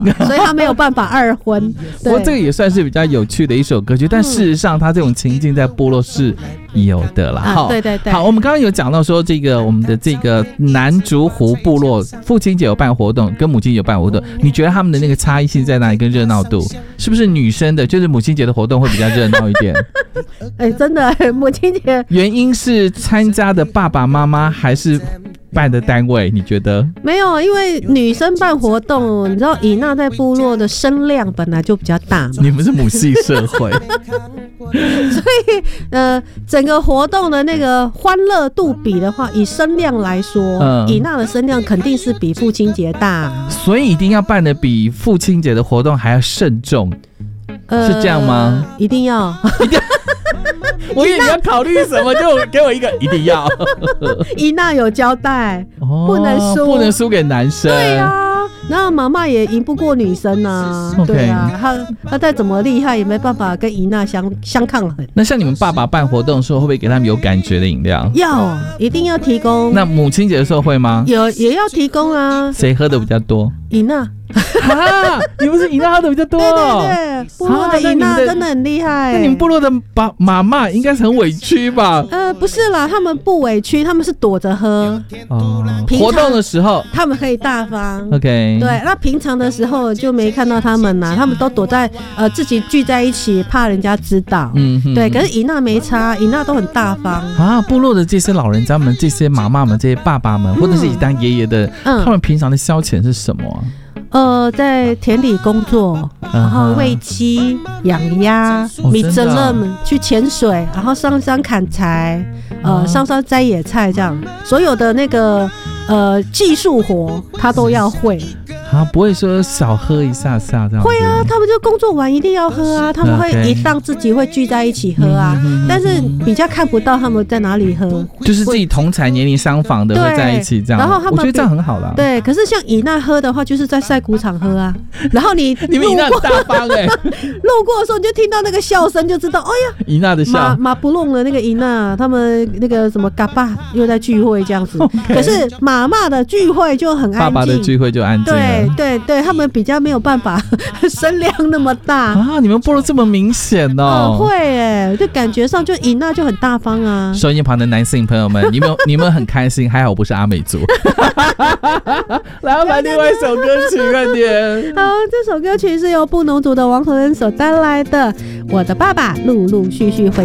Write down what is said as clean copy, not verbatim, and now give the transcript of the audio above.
所以他没有办法二婚。 不过这个也算是比较有趣的一首歌曲，但事实上他这种情境在部落是有的啦。 对对对。 好，我们刚刚有讲到说我们的这个南竹湖部落父亲节有办活动，跟母亲节有办活动，你觉得他们的那个差异性在哪里？跟热闹度是不是女生的就是母亲节的活动会比较热闹一点？ 真的母亲节原因是参加的爸爸妈妈还是办的单位？你觉得？ 没有，因为女生办活动，你知道以娜在部落的声量本来就比较大嘛， 你们是母系社会所以整个活动的那个欢乐度比的话，以声量来说，以娜的声量肯定是比父亲节大， 所以一定要办的比父亲节的活动还要慎重，是这样吗？ 一定要我以为你要考虑什么，就给我一个一定要。 以娜有交代，不能输给男生。对啊，然后妈妈也赢不过女生啊。对啊，她再怎么厉害也没办法跟以娜相抗衡。 那像你们爸爸办活动的时候，会不会给他们有感觉的饮料？ 一定要提供。 那母亲节的时候会吗？ 也要提供啊。 谁喝的比较多？ 以娜。 你不是以娜喝的比较多？ 对，部落的以娜真的很厉害。 那你们部落的妈妈应该是很委屈吧？ 不是啦，他们不委屈，他们是躲着喝。 活动的时候他们可以大方。 OK。 对，那平常的时候就没看到他们啦，他们都躲在自己聚在一起，怕人家知道。对，可是以娜没差，以娜都很大方啊。部落的这些老人家们、这些妈妈们、这些爸爸们，或者是已当爷爷的，他们平常的消遣是什么啊？ 在田里工作，然后喂鸡、养鸭、米泽勒们去潜水，然后上山砍柴，上山摘野菜，这样所有的那个技术活他都要会。 不会说少喝一下下这样？ 会啊，他们就工作完一定要喝啊，他们会一档自己会聚在一起喝啊，但是比较看不到他们在哪里喝， 就是自己同侪年龄相仿的会在一起这样。然后我觉得这样很好啦。 对，可是像以娜喝的话，就是在晒谷场喝啊，然后你们以娜很大方路过的时候你就听到那个笑声，就知道哎呀， 以娜的笑。 马布隆的那个以娜，他们那个什么嘎巴又在聚会这样子。可是妈妈的聚会就很安静， 爸爸的聚会就安静了。 对，他们比较没有办法声量那么大啊！你们部落这么明显哦？ 会就感觉上就以娜就很大方啊。 收音旁的男性朋友们，你们很开心，还好不是阿美族。来，我们另外一首歌曲，快点。 好，这首歌曲是由布农族的王和恩所带来的《我的爸爸陆陆续续回